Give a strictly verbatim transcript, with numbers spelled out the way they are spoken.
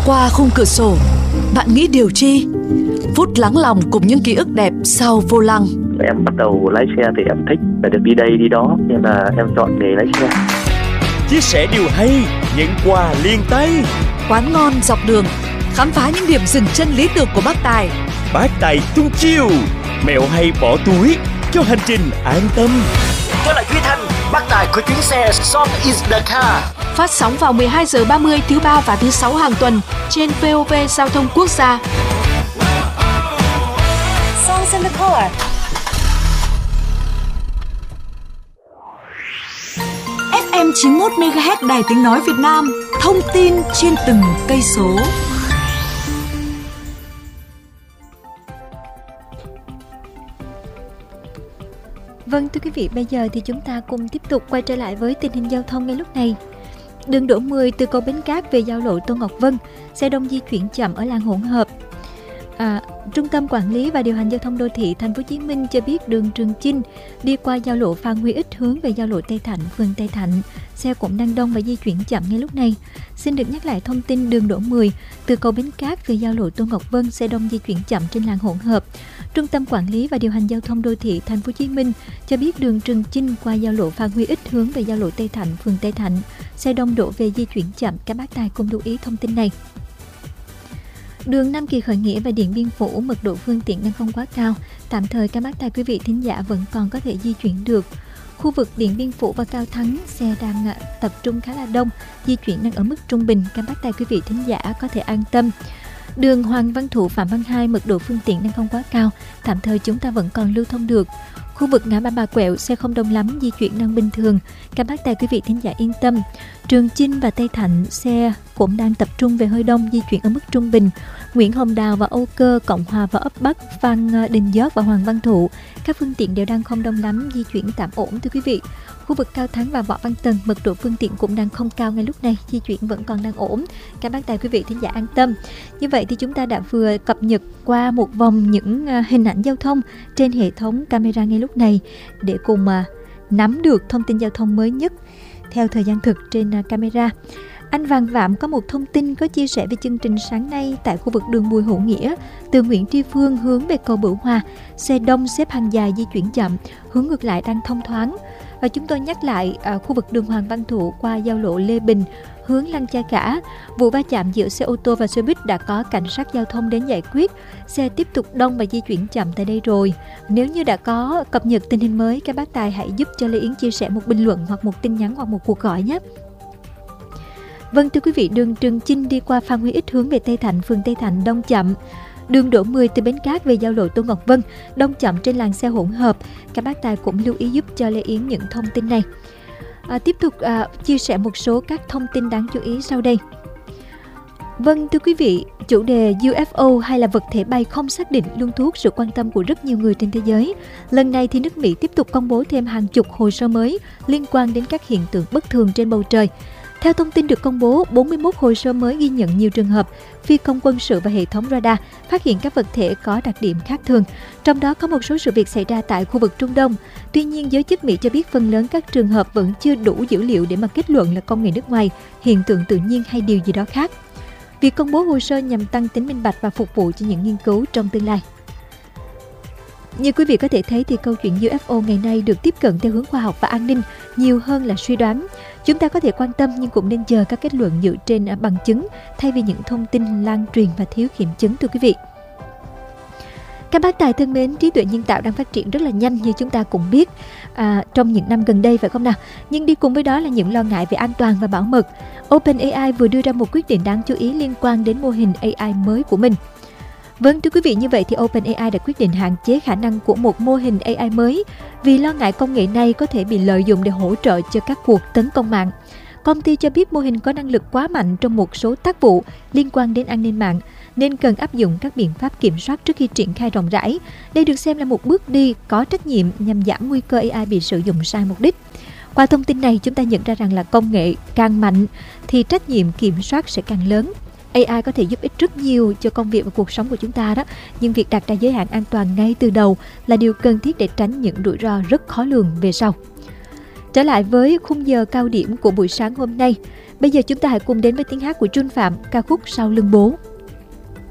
Qua khung cửa sổ, bạn nghĩ điều chi? Phút lắng lòng cùng những ký ức đẹp sau vô lăng. Em bắt đầu lái xe thì em thích phải được đi đây đi đó, nên là em chọn nghề lái xe. Chia sẻ điều hay, nhận quà liền tay. Quán ngon dọc đường, khám phá những điểm dừng chân lý tưởng của bác Tài. Bác Tài tung chiêu, mẹo hay bỏ túi cho hành trình an tâm. Tôi là Duy Thanh, bác Tài của chuyến xe Song is the car. Phát sóng vào mười hai giờ ba mươi thứ ba và thứ sáu hàng tuần trên vê o vê Giao thông Quốc gia. Songs in the car. ép em chín mươi mốt mê ga héc Đài Tiếng Nói Việt Nam, thông tin trên từng cây số. Vâng, thưa quý vị, bây giờ thì chúng ta cùng tiếp tục quay trở lại với tình hình giao thông ngay lúc này. Đường Đỗ mười từ cầu Bến Cát về giao lộ Tô Ngọc Vân, xe đông di chuyển chậm ở làn hỗn hợp. À, Trung tâm Quản lý và Điều hành Giao thông Đô thị Thành phố Hồ Chí Minh cho biết đường Trường Chinh đi qua giao lộ Phan Huy Ích hướng về giao lộ Tây Thạnh, phường Tây Thạnh, xe cũng đang đông và di chuyển chậm ngay lúc này. Xin được nhắc lại thông tin đường Đỗ mười từ cầu Bến Cát về giao lộ Tô Ngọc Vân, xe đông di chuyển chậm trên làn hỗn hợp. Trung tâm Quản lý và Điều hành Giao thông Đô thị Thành phố Hồ Chí Minh cho biết đường Trường Chinh qua giao lộ Phan Huy Ích hướng về giao lộ Tây Thạnh, phường Tây Thạnh, xe đông đổ về di chuyển chậm. Các bác tài cùng lưu ý thông tin này. Đường Nam Kỳ Khởi Nghĩa và Điện Biên Phủ mật độ phương tiện đang không quá cao, tạm thời các bác tài quý vị thính giả vẫn còn có thể di chuyển được. Khu vực Điện Biên Phủ và Cao Thắng xe đang tập trung khá là đông, di chuyển đang ở mức trung bình, các bác tài quý vị thính giả có thể an tâm. Đường Hoàng Văn Thụ Phạm Văn Hai mật độ phương tiện đang không quá cao, tạm thời chúng ta vẫn còn lưu thông được. Khu vực ngã ba Bà Quẹo xe không đông lắm, di chuyển đang bình thường, các bác tài quý vị thính giả yên tâm. Trường Chinh và Tây Thạnh xe cũng đang tập trung về hơi đông, di chuyển ở mức trung bình. Nguyễn Hồng Đào và Âu Cơ, Cộng Hòa và Ấp Bắc, Phan Đình Giót và Hoàng Văn Thụ, các phương tiện đều đang không đông lắm, di chuyển tạm ổn thưa quý vị. Khu vực Cao Thắng và Võ Văn Tần mật độ phương tiện cũng đang không cao ngay lúc này, di chuyển vẫn còn đang ổn, các bác tài quý vị thính giả an tâm. Như vậy thì chúng ta đã vừa cập nhật qua một vòng những hình ảnh giao thông trên hệ thống camera ngay lúc này để cùng nắm được thông tin giao thông mới nhất theo thời gian thực trên camera. Anh Vàng Vạm có một thông tin có chia sẻ về chương trình sáng nay tại khu vực đường Bùi Hữu Nghĩa, từ Nguyễn Tri Phương hướng về cầu Bửu Hòa, xe đông xếp hàng dài di chuyển chậm, hướng ngược lại đang thông thoáng. Và chúng tôi nhắc lại à, khu vực đường Hoàng Văn Thụ qua giao lộ Lê Bình hướng Lăng Cha Cả, vụ va chạm giữa xe ô tô và xe buýt đã có cảnh sát giao thông đến giải quyết, xe tiếp tục đông và di chuyển chậm tại đây rồi. Nếu như đã có cập nhật tình hình mới, các bác tài hãy giúp cho Lê Yến chia sẻ một bình luận hoặc một tin nhắn hoặc một cuộc gọi nhé. Vâng thưa quý vị, đường Trường Chinh đi qua Phan Huy Ích hướng về Tây Thạnh, phường Tây Thạnh đông chậm. Đường Đỗ mười từ Bến Cát về giao lộ Tô Ngọc Vân đông chậm trên làn xe hỗn hợp. Các bác tài cũng lưu ý giúp cho Lê Yến những thông tin này. À, tiếp tục à, chia sẻ một số các thông tin đáng chú ý sau đây. Vâng thưa quý vị, chủ đề u ép o hay là vật thể bay không xác định luôn thu hút sự quan tâm của rất nhiều người trên thế giới. Lần này thì nước Mỹ tiếp tục công bố thêm hàng chục hồ sơ mới liên quan đến các hiện tượng bất thường trên bầu trời. Theo thông tin được công bố, bốn mươi mốt hồ sơ mới ghi nhận nhiều trường hợp phi công quân sự và hệ thống radar phát hiện các vật thể có đặc điểm khác thường. Trong đó có một số sự việc xảy ra tại khu vực Trung Đông. Tuy nhiên, giới chức Mỹ cho biết phần lớn các trường hợp vẫn chưa đủ dữ liệu để mà kết luận là công nghệ nước ngoài, hiện tượng tự nhiên hay điều gì đó khác. Việc công bố hồ sơ nhằm tăng tính minh bạch và phục vụ cho những nghiên cứu trong tương lai. Như quý vị có thể thấy thì câu chuyện u ép o ngày nay được tiếp cận theo hướng khoa học và an ninh nhiều hơn là suy đoán. Chúng ta có thể quan tâm nhưng cũng nên chờ các kết luận dựa trên bằng chứng thay vì những thông tin lan truyền và thiếu kiểm chứng thưa quý vị. Các bác tài thân mến, trí tuệ nhân tạo đang phát triển rất là nhanh như chúng ta cũng biết à, trong những năm gần đây phải không nào? Nhưng đi cùng với đó là những lo ngại về an toàn và bảo mật. OpenAI vừa đưa ra một quyết định đáng chú ý liên quan đến mô hình a i mới của mình. Vâng thưa quý vị, như vậy thì OpenAI đã quyết định hạn chế khả năng của một mô hình a i mới vì lo ngại công nghệ này có thể bị lợi dụng để hỗ trợ cho các cuộc tấn công mạng. Công ty cho biết mô hình có năng lực quá mạnh trong một số tác vụ liên quan đến an ninh mạng, nên cần áp dụng các biện pháp kiểm soát trước khi triển khai rộng rãi. Đây được xem là một bước đi có trách nhiệm nhằm giảm nguy cơ a i bị sử dụng sai mục đích. Qua thông tin này, chúng ta nhận ra rằng là công nghệ càng mạnh thì trách nhiệm kiểm soát sẽ càng lớn. a i có thể giúp ích rất nhiều cho công việc và cuộc sống của chúng ta đó, nhưng việc đặt ra giới hạn an toàn ngay từ đầu là điều cần thiết để tránh những rủi ro rất khó lường về sau. Trở lại với khung giờ cao điểm của buổi sáng hôm nay. Bây giờ chúng ta hãy cùng đến với tiếng hát của Trương Phạm, ca khúc Sau lưng bố.